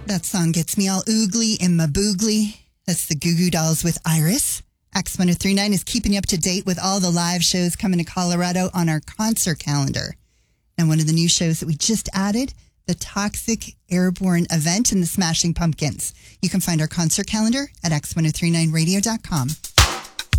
That song gets me all oogly in my boogly. That's the Goo Goo Dolls with Iris. X1039 is keeping you up to date with all the live shows coming to Colorado on our concert calendar. And one of the new shows that we just added, the Toxic Airborne event in the Smashing Pumpkins. You can find our concert calendar at x1039radio.com.